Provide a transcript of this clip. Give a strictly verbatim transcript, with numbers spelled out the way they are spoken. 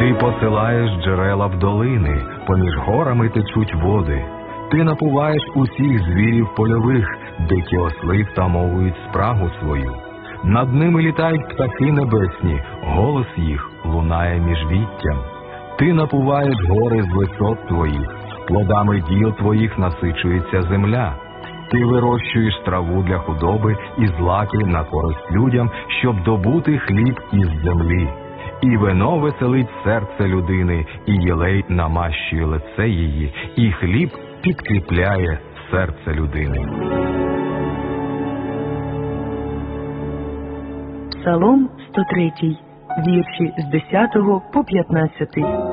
Ти посилаєш джерела в долини, поміж горами течуть води. Ти напуваєш усіх звірів польових, дикі осли втамовують спрагу свою. Над ними літають птахи небесні, голос їх лунає між віттям. Ти напуваєш гори з висот твоїх, плодами діл твоїх насичується земля. Ти вирощуєш траву для худоби і злаки на користь людям, щоб добути хліб із землі. І вино веселить серце людини, і єлей намащує лице її, і хліб підкріпляє серце людини. Псалом сто третій, вірші з десятого по п'ятнадцятий.